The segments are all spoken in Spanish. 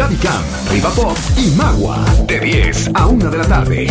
Gaby Cam, Riva Pop y Magua. De 10 a 1 de la tarde.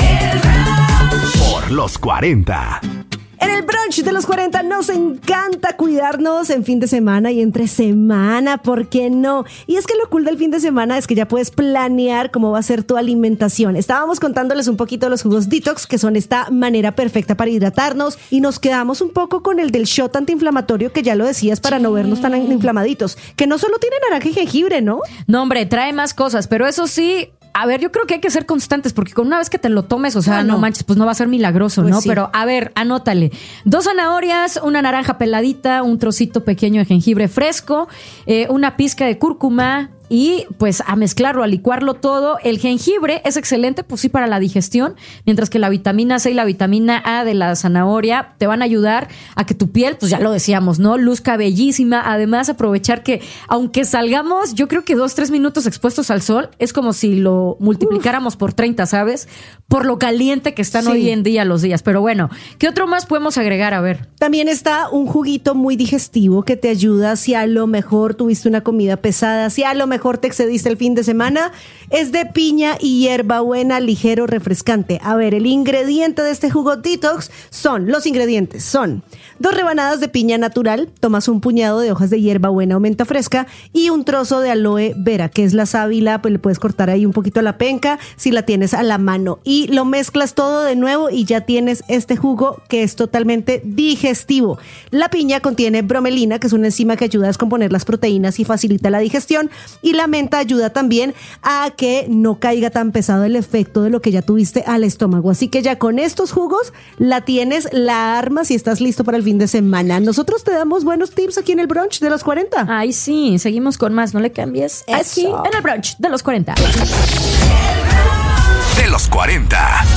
Por los 40. En el brunch de los 40 nos encanta cuidarnos en fin de semana y entre semana, ¿por qué no? Y es que lo cool del fin de semana es que ya puedes planear cómo va a ser tu alimentación. Estábamos contándoles un poquito de los jugos detox, que son esta manera perfecta para hidratarnos, y nos quedamos un poco con el del shot antiinflamatorio, que ya lo decías, para no vernos tan inflamaditos, que no solo tiene naranja y jengibre, ¿no? No, hombre, trae más cosas, pero eso sí... A ver, yo creo que hay que ser constantes, porque con una vez que te lo tomes, o sea, no manches, pues no va a ser milagroso, pues ¿no? Sí. Pero a ver, anótale. 2 zanahorias, una naranja peladita, un trocito pequeño de jengibre fresco, una pizca de cúrcuma, y pues a mezclarlo, a licuarlo todo. El jengibre es excelente, pues sí, para la digestión, mientras que la vitamina C y la vitamina A de la zanahoria te van a ayudar a que tu piel, pues ya lo decíamos, ¿no? Luzca bellísima. Además, aprovechar que aunque salgamos, yo creo que 2-3 minutos expuestos al sol es como si lo multiplicáramos por 30, ¿sabes? Por lo caliente que están hoy en día los días. Pero bueno, ¿qué otro más podemos agregar? A ver. También está un juguito muy digestivo que te ayuda si a lo mejor tuviste una comida pesada, si a lo mejor te excediste el fin de semana. Es de piña y hierbabuena, ligero, refrescante. A ver, el ingrediente de este jugo detox los ingredientes son 2 rebanadas de piña natural, tomas un puñado de hojas de hierbabuena o menta fresca y un trozo de aloe vera, que es la sábila, pues le puedes cortar ahí un poquito la penca si la tienes a la mano, y lo mezclas todo de nuevo y ya tienes este jugo que es totalmente digestivo. La piña contiene bromelina, que es una enzima que ayuda a descomponer las proteínas y facilita la digestión, y la menta ayuda también a que no caiga tan pesado el efecto de lo que ya tuviste al estómago. Así que ya con estos jugos la tienes, la armas y estás listo para el fin de semana. Nosotros te damos buenos tips aquí en el brunch de los 40. Ay, sí, seguimos con más, no le cambies. Aquí en el brunch de los 40. De los 40.